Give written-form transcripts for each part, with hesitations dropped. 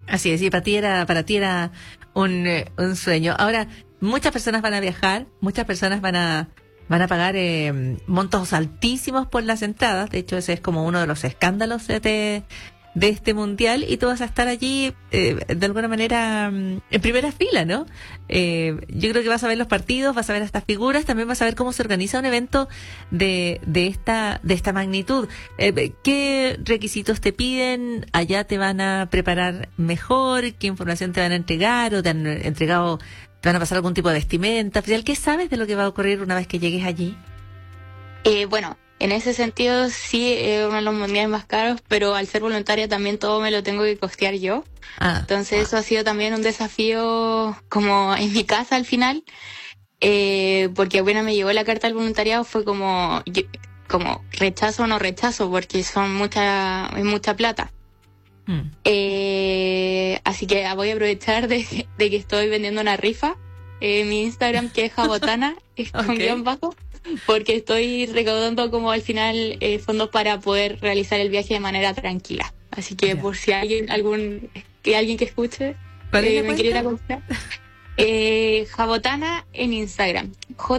Así es, y para ti era un sueño. Ahora, muchas personas van a viajar, muchas personas van a pagar montos altísimos por las entradas. De hecho, ese es como uno de los escándalos de este mundial, y tú vas a estar allí de alguna manera en primera fila, ¿no? Yo creo que vas a ver los partidos, vas a ver a estas figuras, también vas a ver cómo se organiza un evento de esta magnitud. ¿Qué requisitos te piden? ¿Allá te van a preparar mejor? ¿Qué información te van a entregar? ¿O te han entregado, te van a pasar algún tipo de vestimenta oficial? ¿Qué sabes de lo que va a ocurrir una vez que llegues allí? Bueno, en ese sentido sí es uno de los mundiales más caros, pero al ser voluntaria también todo me lo tengo que costear yo. Entonces eso ha sido también un desafío como en mi casa al final, porque apenas me llegó la carta del voluntariado fue como rechazo o no rechazo, porque es mucha plata. Así que voy a aprovechar de que estoy vendiendo una rifa en mi Instagram, que es Jabotana, es con guión bajo, porque estoy recaudando como al final fondos para poder realizar el viaje de manera tranquila. Así que por si alguien que escuche me quiere ir a comprar. Jabotana en Instagram.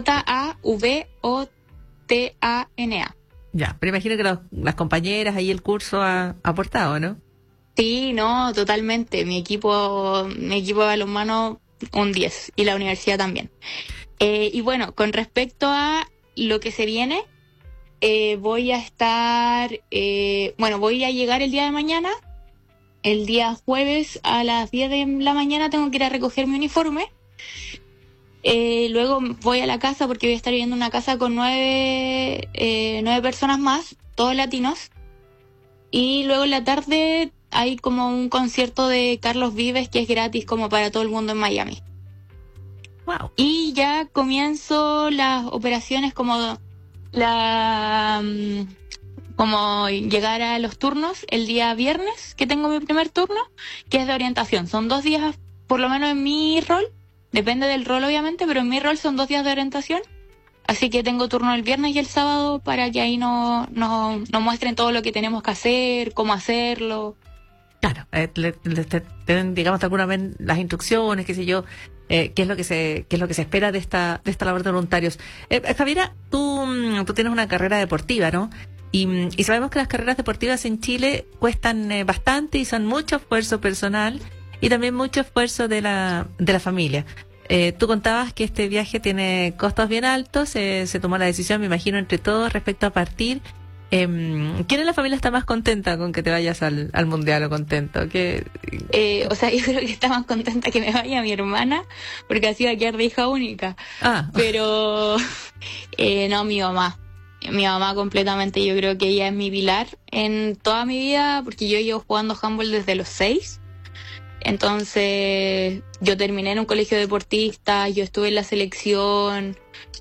JAVOTANA. Ya, pero imagino que las compañeras ahí el curso ha aportado, ¿no? Sí, no, totalmente. Mi equipo de balonmano un 10 y la universidad también. Y bueno, con respecto a lo que se viene, voy a llegar el día de mañana. El día jueves a las 10 de la mañana tengo que ir a recoger mi uniforme. Luego voy a la casa porque voy a estar viviendo en una casa con 9 personas más, todos latinos. Y luego en la tarde hay como un concierto de Carlos Vives que es gratis como para todo el mundo en Miami. Wow. Y ya comienzo las operaciones como llegar a los turnos el día viernes, que tengo mi primer turno, que es de orientación. Son 2 días, por lo menos en mi rol, depende del rol obviamente, pero en mi rol son 2 días de orientación. Así que tengo turno el viernes y el sábado para que ahí nos muestren todo lo que tenemos que hacer, cómo hacerlo. Claro, digamos de alguna vez las instrucciones, qué sé yo, qué es lo que se espera de esta labor de voluntarios. Javiera, tú tienes una carrera deportiva, ¿no? Y sabemos que las carreras deportivas en Chile cuestan bastante y son mucho esfuerzo personal y también mucho esfuerzo de la familia. Tú contabas que este viaje tiene costos bien altos, se tomó la decisión, me imagino, entre todos respecto a partir. ¿Quién en la familia está más contenta con que te vayas al mundial o contento? Yo creo que está más contenta que me vaya mi hermana, porque así va a quedar de hija única. Pero no, mi mamá completamente. Yo creo que ella es mi pilar en toda mi vida, porque yo llevo jugando handball desde los 6. Entonces yo terminé en un colegio deportista, yo estuve en la selección.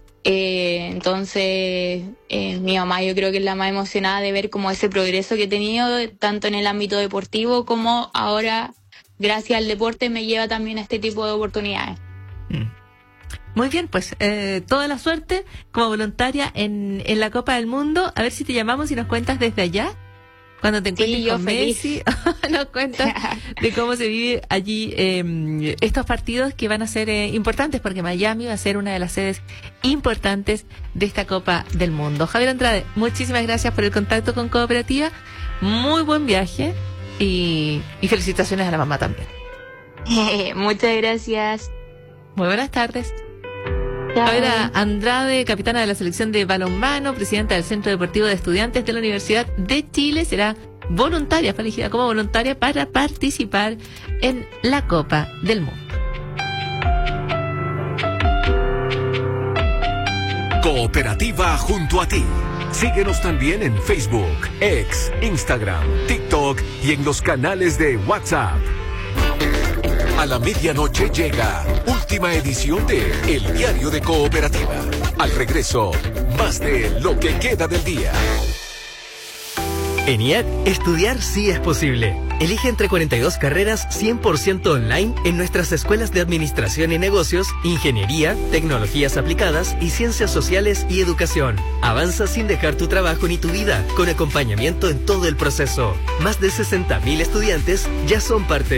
Entonces mi mamá yo creo que es la más emocionada de ver como ese progreso que he tenido tanto en el ámbito deportivo como ahora gracias al deporte me lleva también a este tipo de oportunidades. Muy bien, pues toda la suerte como voluntaria en la Copa del Mundo. A ver si te llamamos y nos cuentas desde allá. Cuando te encuentres con Messi, nos cuentas de cómo se vive allí estos partidos que van a ser importantes, porque Miami va a ser una de las sedes importantes de esta Copa del Mundo. Javier Andrade, muchísimas gracias por el contacto con Cooperativa. Muy buen viaje y felicitaciones a la mamá también. Muchas gracias. Muy buenas tardes. Chao. Javier Andrade, capitana de la selección de balonmano, presidenta del Centro Deportivo de Estudiantes de la Universidad de Chile, será voluntaria, fue elegida como voluntaria para participar en la Copa del Mundo. Cooperativa junto a ti. Síguenos también en Facebook, X, Instagram, TikTok y en los canales de WhatsApp. A la medianoche llega última edición de El Diario de Cooperativa. Al regreso, más de lo que queda del día. En IAC, estudiar sí es posible. Elige entre 42 carreras 100% online en nuestras escuelas de Administración y Negocios, Ingeniería, Tecnologías Aplicadas y Ciencias Sociales y Educación. Avanza sin dejar tu trabajo ni tu vida, con acompañamiento en todo el proceso. Más de 60.000 estudiantes ya son parte